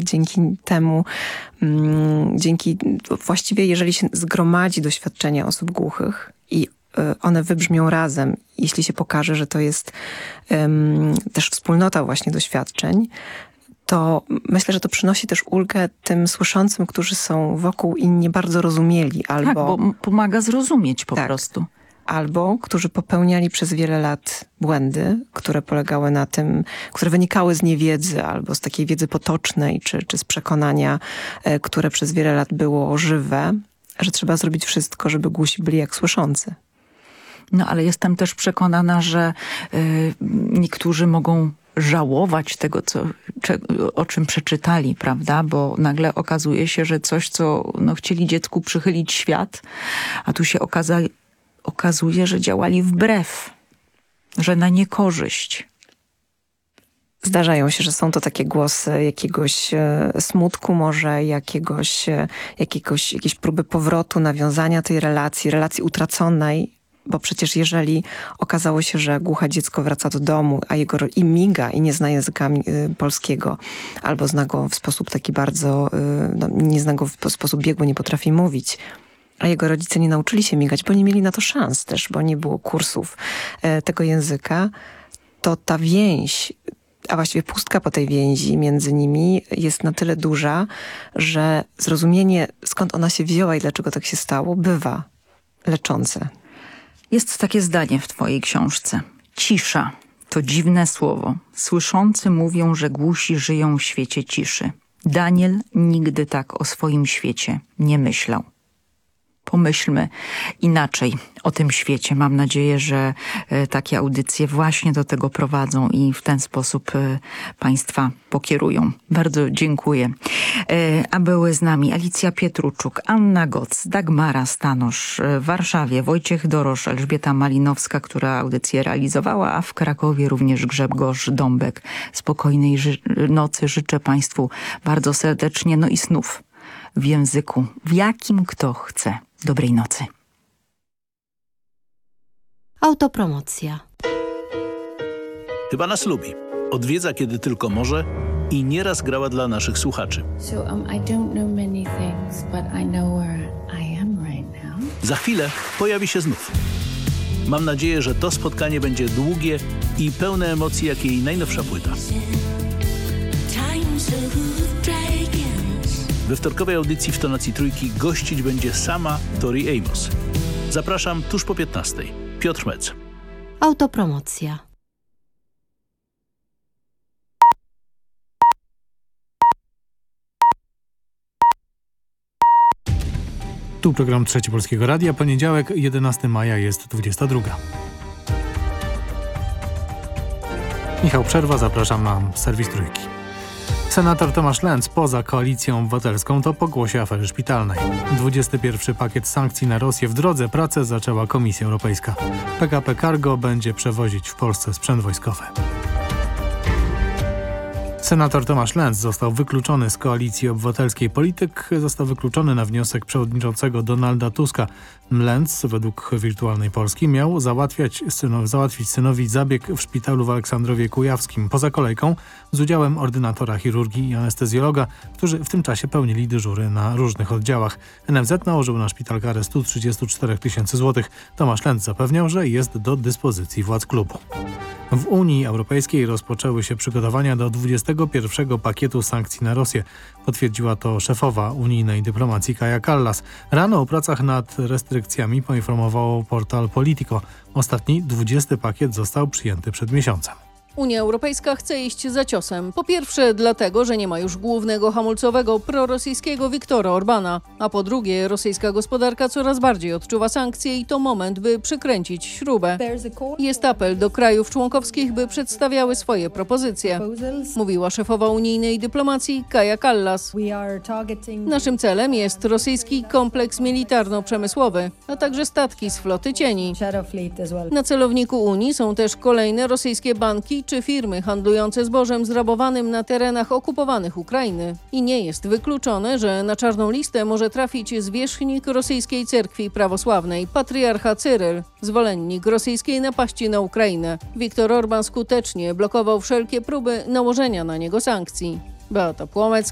dzięki temu, właściwie jeżeli się zgromadzi doświadczenia osób głuchych i one wybrzmią razem, jeśli się pokaże, że to jest też wspólnota właśnie doświadczeń, to myślę, że to przynosi też ulgę tym słyszącym, którzy są wokół i nie bardzo rozumieli. Albo, tak, bo pomaga zrozumieć po prostu. Albo którzy popełniali przez wiele lat błędy, które polegały na tym, które wynikały z niewiedzy albo z takiej wiedzy potocznej, czy z przekonania, które przez wiele lat było żywe, że trzeba zrobić wszystko, żeby głusi byli jak słyszący. No ale jestem też przekonana, że niektórzy mogą żałować tego, o czym przeczytali, prawda? Bo nagle okazuje się, że coś, co chcieli dziecku przychylić świat, a tu się okazuje, że działali wbrew, że na niekorzyść. Zdarzają się, że są to takie głosy jakiegoś smutku, może jakiejś próby powrotu, nawiązania tej relacji utraconej. Bo przecież jeżeli okazało się, że głuche dziecko wraca do domu, a i miga i nie zna języka polskiego, albo zna go w sposób taki bardzo, nie zna go w sposób biegły, nie potrafi mówić, a jego rodzice nie nauczyli się migać, bo nie mieli na to szans też, bo nie było kursów tego języka, to ta więź, a właściwie pustka po tej więzi między nimi jest na tyle duża, że zrozumienie, skąd ona się wzięła i dlaczego tak się stało, bywa leczące. Jest takie zdanie w twojej książce. Cisza to dziwne słowo. Słyszący mówią, że głusi żyją w świecie ciszy. Daniel nigdy tak o swoim świecie nie myślał. Pomyślmy inaczej o tym świecie. Mam nadzieję, że takie audycje właśnie do tego prowadzą i w ten sposób Państwa pokierują. Bardzo dziękuję. A były z nami Alicja Pietruczuk, Anna Goc, Dagmara Stanosz w Warszawie, Wojciech Dorosz, Elżbieta Malinowska, która audycję realizowała, a w Krakowie również Grzegorz Dąbek. Spokojnej nocy życzę Państwu bardzo serdecznie, no i snów w języku, w jakim kto chce. Dobrej nocy. Autopromocja. Chyba nas lubi. Odwiedza kiedy tylko może i nieraz grała dla naszych słuchaczy. Za chwilę pojawi się znów. Mam nadzieję, że to spotkanie będzie długie i pełne emocji jak jej najnowsza płyta. We wtorkowej audycji w tonacji trójki gościć będzie sama Tori Amos. Zapraszam tuż po 15. Piotr Mec. Autopromocja. Tu program Trzeci Polskiego Radia. Poniedziałek, 11 maja jest 22. Michał Przerwa, zapraszam na serwis Trójki. Senator Tomasz Lenz poza Koalicją Obywatelską to pokłosie afery szpitalnej. 21. pakiet sankcji na Rosję w drodze. Pracę zaczęła Komisja Europejska. PKP Cargo będzie przewozić w Polsce sprzęt wojskowy. Senator Tomasz Lenz został wykluczony z Koalicji Obywatelskiej. Polityk został wykluczony na wniosek przewodniczącego Donalda Tuska. Lenz, według Wirtualnej Polski, miał załatwić synowi zabieg w szpitalu w Aleksandrowie Kujawskim. Poza kolejką z udziałem ordynatora chirurgii i anestezjologa, którzy w tym czasie pełnili dyżury na różnych oddziałach. NFZ nałożył na szpital karę 134 tysięcy złotych. Tomasz Lenz zapewniał, że jest do dyspozycji władz klubu. W Unii Europejskiej rozpoczęły się przygotowania do 21. pakietu sankcji na Rosję. Potwierdziła to szefowa unijnej dyplomacji Kaja Kallas. Rano o pracach nad restrykcjami poinformował portal Politico. Ostatni 20. pakiet został przyjęty przed miesiącem. Unia Europejska chce iść za ciosem. Po pierwsze dlatego, że nie ma już głównego hamulcowego prorosyjskiego Viktora Orbana. A po drugie, rosyjska gospodarka coraz bardziej odczuwa sankcje i to moment, by przykręcić śrubę. Jest apel do krajów członkowskich, by przedstawiały swoje propozycje. Mówiła szefowa unijnej dyplomacji Kaja Kallas. Naszym celem jest rosyjski kompleks militarno-przemysłowy, a także statki z floty cieni. Na celowniku Unii są też kolejne rosyjskie banki czy firmy handlujące zbożem zrabowanym na terenach okupowanych Ukrainy. I nie jest wykluczone, że na czarną listę może trafić zwierzchnik rosyjskiej cerkwi prawosławnej, patriarcha Cyryl, zwolennik rosyjskiej napaści na Ukrainę. Viktor Orban skutecznie blokował wszelkie próby nałożenia na niego sankcji. Beata Płomecka.